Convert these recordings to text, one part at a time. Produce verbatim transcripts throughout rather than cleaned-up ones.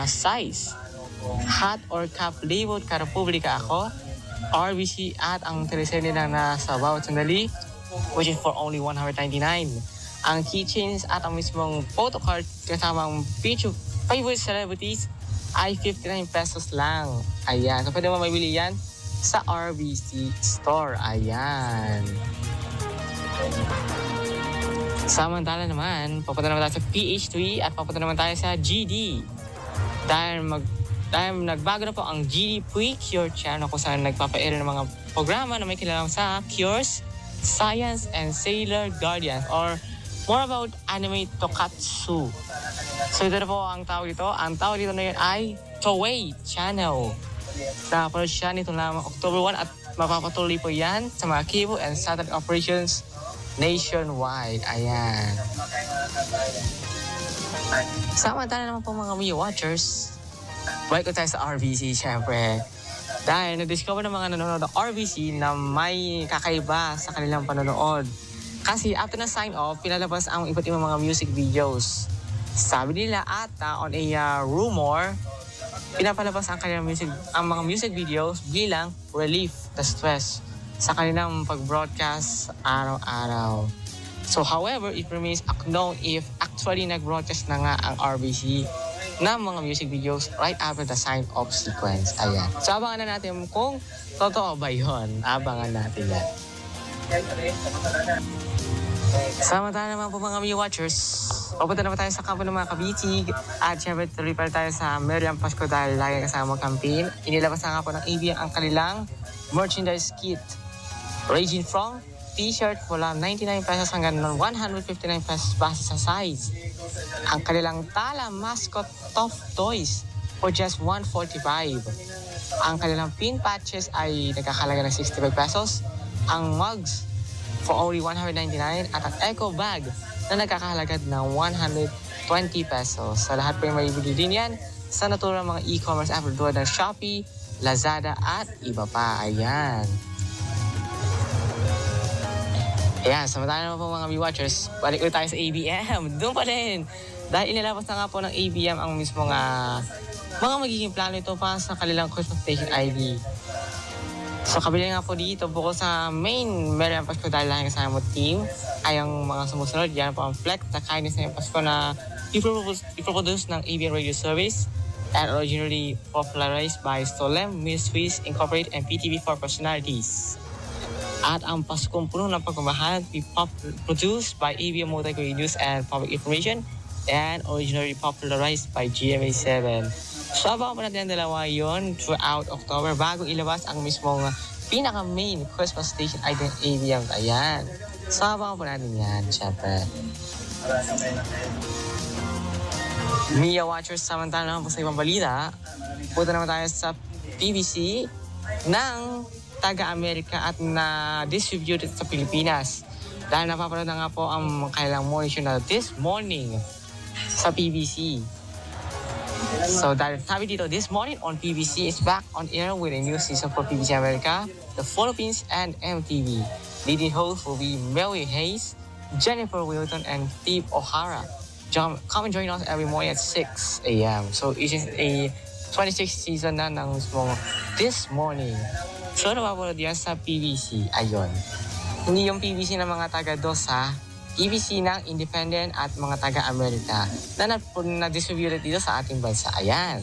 size. Hot or cup labeled Karepublika ako. R B C at ang teleserye na nasa bawat sandali, which is for only one hundred ninety-nine. Ang keychains at ang mismong photocard kasama ang picture favorite celebrities ay fifty-nine pesos lang. Ayan. So, pwede mo mabili yan sa R B C store. Ayan. Samantala naman, papunta naman tayo sa P H three at papunta naman tayo sa G D. Dahil mag Dahil nagbago na po ang G D Pre-Cure channel kung saan nagpapa-air ng mga programa na may kilalang sa Cures, Science, and Sailor Guardians or more about anime Tokatsu. So ito na po ang tawag dito. Ang tawag dito na yun ay Toei Channel. Napanood siya nito lamang October first at mapapatuloy po yan sa mga cable and satellite operations nationwide. Ayan. Samantala naman po mga Mio Watchers, balik ko tayo sa R B C, syempre. Dahil na-discover ng mga nanonood ng R B C na may kakaiba sa kanilang panonood. Kasi after na sign off, pinalabas ang iba't ibang mga music videos. Sabi nila ata on a uh, rumor, pinapalabas ang kanilang music, ang mga music videos bilang relief the stress sa kanilang pag-broadcast araw-araw. So however, it remains unknown if actually nag-broadcast na nga ang R B C ng mga music videos right after the sign-off sequence. Ayan. So, abangan na natin kung totoo ba yun. Abangan natin yan. Samantala naman po mga Mio Watchers, papunta naman tayo sa kampo ng mga kabitig at syempre tuloy pa tayo sa Merry Pasko dahil lagi kasama campaign. Inilabas na nga po ng A B M ang kanilang merchandise kit ranging from t-shirt mula ninety-nine pesos hanggang one hundred fifty-nine pesos base sa size. Ang kanilang Tala mascot Tough Toys for just one hundred forty-five. Ang kanilang pin patches ay nagkakalaga ng sixty-five pesos. Ang mugs for only one hundred ninety-nine at ang eco bag na nagkakahalaga ng one hundred twenty pesos. Sa lahat po yung maibili din yan sa naturang mga e-commerce app tulad ng Shopee, Lazada at iba pa. Ayan. Ayan, samantala naman po mga Mio Watchers, balik ulit tayo sa A B M. Doon pa rin. Dahil inilabas na nga po ng A B M ang mismo nga mga magiging plano ito pa sa kanilang Christmas Station I D. So kabila nga po dito, bukod sa main Merry Pasko dahil lang kasama mo team, ay ang mga sumusunod, yan po ang Flex, the kindness na yung Pasko na iproproduce, iproproduce ng A B M Radio Service and originally popularized by Solemn Ministries Incorporated and P T V four personalities. At ang Paskong Puno ng Pagmamahal be pop- produced by A B M Multimedia News and Public Information and originally popularized by G M A seven. So abangan pa natin ang dalawa yon throughout October bago ilabas ang mismong pinaka-main Christmas station ay ng A B M. Ayan. So abangan pa natin yan, syempre. Mia Watchers, samantala naman po sa ibang balita, punta naman tayo sa P B C ng taga-Amerika at na-distributed sa Pilipinas. Dahil napapanood na nga po ang kailang morning show na This Morning sa P B C. So dahil sabi dito, This Morning on P B C is back on air with a new season for P B C America, the Philippines, and M T V. Leading hosts will be Mary Hayes, Jennifer Wilton, and Steve O'Hara. Come and join us every morning at six a.m. So it is a twenty-sixth season na ng mismong This Morning. So, napapanood yan sa P B C. Ayun. Hindi yung P B C ng mga taga-dos ha. P B C ng independent at mga taga-Amerika na na-distribute dito sa ating bansa. Ayan.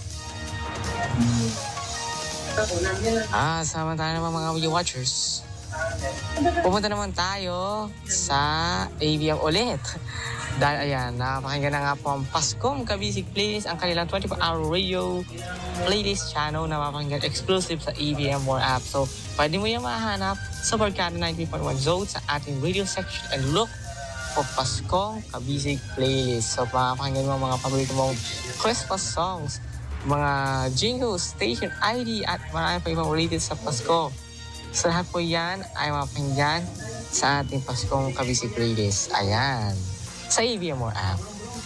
Ah, samantala naman mga Mio Watchers. Pupunta naman tayo sa A B M ulit. Dahil ayan, napakinggan na nga po ang Paskong Kabisig Playlist, ang kanilang twenty-four hour radio playlist channel na mapakinggan exclusive sa A B M More app. So, pwede mo yung mahanap sa Barkada ninety point one Zone sa ating radio section and look for Paskong Kabisig Playlist. So, mapakinggan mo mga paborito mong Christmas songs, mga jingles, station I D at marami pa ibang related sa Pasko. So, lahat po yan ay mapakinggan sa ating Paskong Kabisig Playlist. Ayan. Sa A B M More app.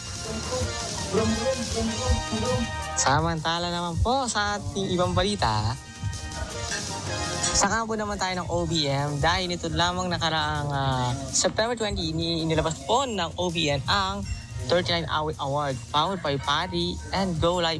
Samantala naman po sa ating ibang balita, sa kampo naman tayo ng O B M dahil nito lamang nakaraang uh, September twentieth, inilabas po ng O B M ang thirty-nine Awit Award powered by Patty and Go Live